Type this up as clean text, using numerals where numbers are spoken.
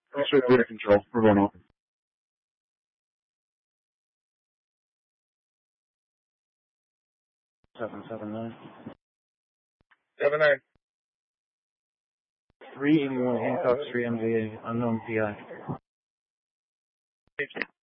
Straight data control. We're going off. 779. 79. 381 Hancock Street, MVA, unknown PI.